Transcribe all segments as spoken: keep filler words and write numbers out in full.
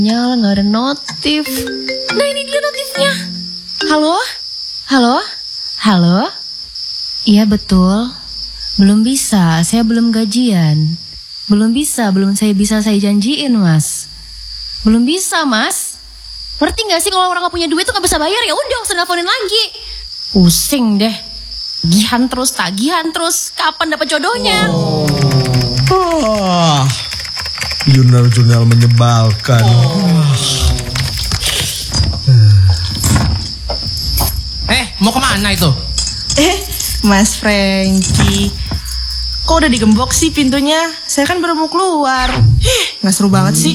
Nyala, nggak ada notif. Nah ini dia notifnya. Halo? Halo? Halo? Iya betul. Belum bisa, saya belum gajian. Belum bisa, belum saya bisa saya janjiin mas. Belum bisa mas. Ngerti gak sih kalau orang gak punya duit tuh gak bisa bayar, ya udah usah nelfonin lagi. Pusing deh. Tagihan terus, tagihan terus. Kapan dapat jodohnya? Oh. Oh. Jurnal-jurnal menyebalkan. Oh. Eh, mau kemana itu? Eh, Mas Franky, kok udah digembok sih pintunya? Saya kan baru mau keluar. Eh, nggak seru banget sih.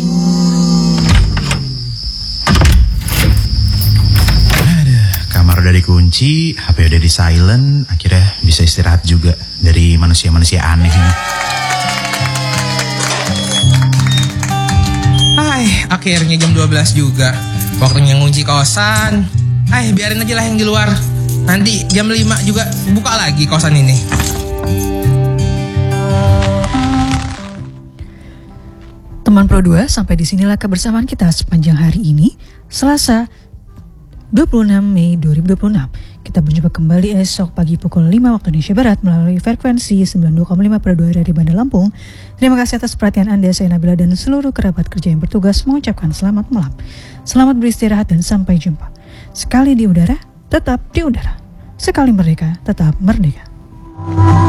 Aduh, kamar udah dikunci, H P udah di silent, akhirnya bisa istirahat juga dari manusia-manusia aneh ini. Hai, akhirnya jam dua belas juga. Waktunya ngunci kosan. Hai, biarin aja lah yang di luar. Nanti jam lima juga buka lagi kosan ini. Teman Pro dua, sampai disinilah kebersamaan kita sepanjang hari ini, Selasa dua puluh enam Mei dua ribu dua puluh enam. Kita berjumpa kembali esok pagi pukul lima waktu Indonesia Barat melalui frekuensi sembilan puluh dua koma lima Pro dua dari Bandar Lampung. Terima kasih atas perhatian Anda, saya Nabila dan seluruh kerabat kerja yang bertugas mengucapkan selamat malam. Selamat beristirahat dan sampai jumpa. Sekali di udara, tetap di udara. Sekali merdeka, tetap merdeka.